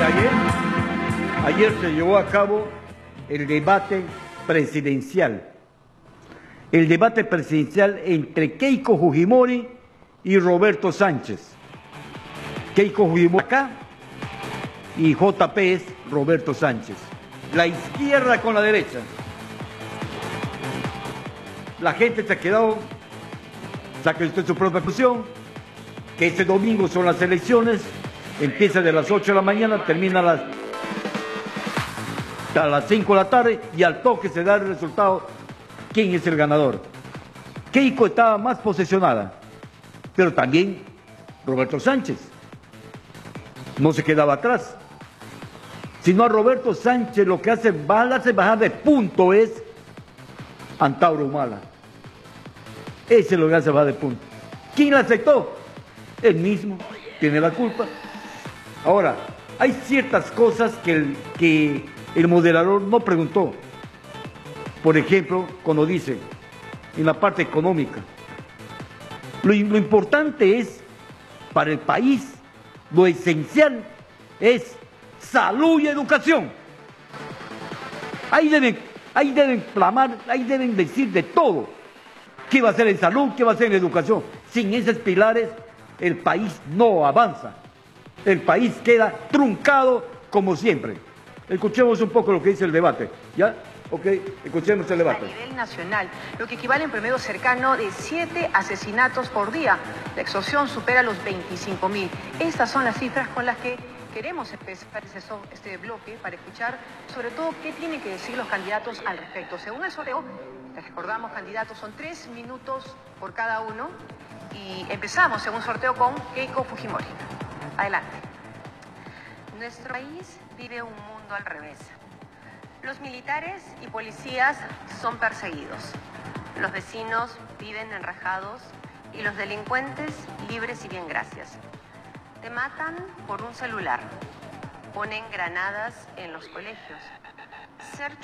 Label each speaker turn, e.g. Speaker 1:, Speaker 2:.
Speaker 1: Ayer se llevó a cabo el debate presidencial. El debate presidencial entre Keiko Fujimori y Roberto Sánchez. Keiko Fujimori acá y JP es Roberto Sánchez. La izquierda con la derecha. La gente se ha quedado, saque usted su propia conclusión, que este domingo son las elecciones, empieza de las 8 de la mañana, termina a las 5 de la tarde y al toque se da el resultado, quién es el ganador. Keiko estaba más posesionada, pero también Roberto Sánchez no se quedaba atrás. Sino a Roberto Sánchez lo que hace bajar de punto es Antauro Humala. Ese es lo que hace bajar de punto. ¿Quién la aceptó? Él mismo tiene la culpa. Ahora, hay ciertas cosas que el moderador no preguntó. Por ejemplo, cuando dice, en la parte económica, lo importante es, para el país, lo esencial es salud y educación. Ahí deben clamar, ahí deben decir de todo. ¿Qué va a hacer en salud? ¿Qué va a hacer en educación? Sin esos pilares, el país no avanza. El país queda truncado como siempre. Escuchemos un poco lo que dice el debate. ¿Ya? Ok, escuchemos el debate.
Speaker 2: A nivel nacional, lo que equivale en promedio cercano de 7 asesinatos por día. La extorsión supera los 25.000. Estas son las cifras con las que queremos empezar este bloque para escuchar sobre todo qué tienen que decir los candidatos al respecto. Según el sorteo, les recordamos, candidatos, son 3 minutos por cada uno y empezamos según sorteo con Keiko Fujimori. Adelante. Nuestro país vive un mundo al revés. Los militares y policías son perseguidos. Los vecinos viven enrajados y los delincuentes libres y bien gracias. Te matan por un celular. Ponen granadas en los colegios. Ser